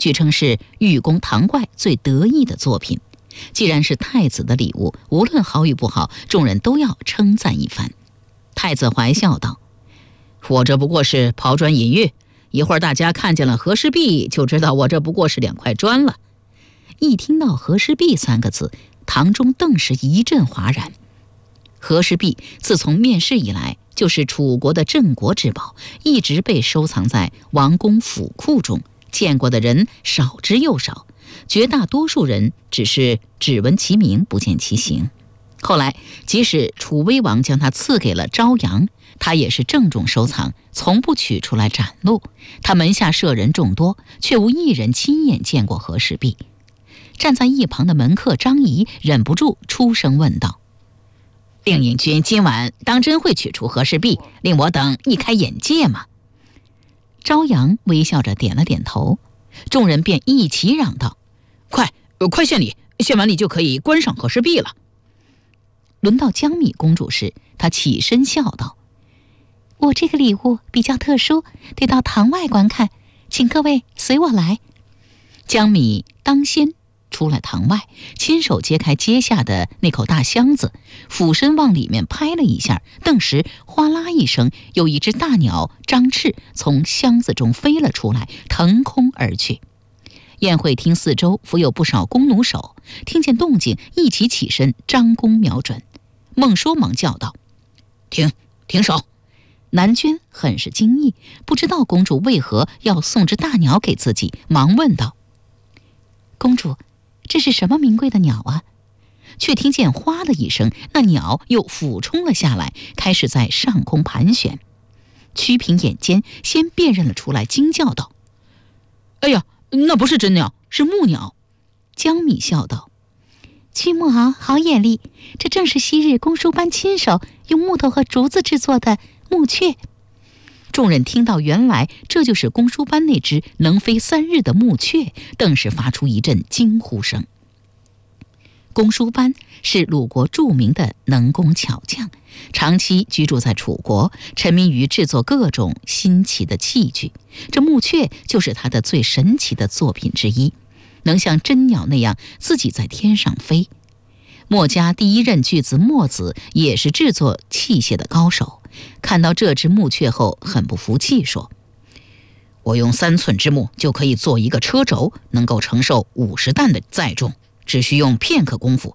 据称是玉工唐怪最得意的作品。既然是太子的礼物，无论好与不好，众人都要称赞一番。太子怀笑道：“我这不过是抛砖引玉，一会儿大家看见了和氏璧，就知道我这不过是2块砖了。”一听到和氏璧3个字，堂中顿时一阵哗然。和氏璧自从面世以来，就是楚国的镇国之宝，一直被收藏在王宫府库中，见过的人少之又少，绝大多数人只是只闻其名，不见其形。后来即使楚威王将它赐给了昭阳，他也是郑重收藏，从不取出来展露。他门下舍人众多，却无一人亲眼见过和氏璧。站在一旁的门客张仪忍不住出声问道：“令尹君今晚当真会取出和氏璧，令我等一开眼界吗？”昭阳微笑着点了点头，众人便一起嚷道：“快献礼，献完礼就可以观赏和氏璧了。”轮到江米公主时，她起身笑道：“我这个礼物比较特殊，得到堂外观看，请各位随我来。”江米当先出了堂外，亲手揭开阶下的那口大箱子，俯身往里面拍了一下，顿时哗啦一声，有一只大鸟张翅从箱子中飞了出来，腾空而去。宴会厅四周伏有不少弓弩手，听见动静一起起身张弓瞄准。孟说忙叫道：“停手！”南娟很是惊异，不知道公主为何要送只大鸟给自己，忙问道：“公主，这是什么名贵的鸟啊？”却听见哗的一声，那鸟又俯冲了下来，开始在上空盘旋。曲平眼尖，先辨认了出来，惊叫道：“哎呀，那不是真鸟，是木鸟。”江米笑道：“曲木鳌好眼力，这正是昔日公输班亲手用木头和竹子制作的木雀。”众人听到原来这就是公输班那只能飞3日的木雀，顿时发出一阵惊呼声。公输班是鲁国著名的能工巧匠，长期居住在楚国，沉迷于制作各种新奇的器具。这木雀就是他的最神奇的作品之一，能像真鸟那样自己在天上飞。墨家第一任巨子墨子也是制作器械的高手，看到这只木雀后很不服气，说：“我用3寸之木就可以做一个车轴，能够承受50担的载重，只需用片刻功夫